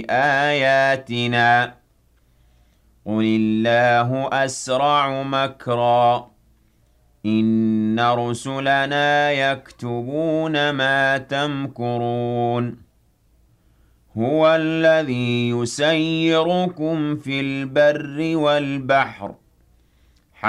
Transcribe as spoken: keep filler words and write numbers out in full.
بآياتنا قل الله أسرع مكرا إن رسلنا يكتبون ما تمكرون هو الذي يسيركم في البر والبحر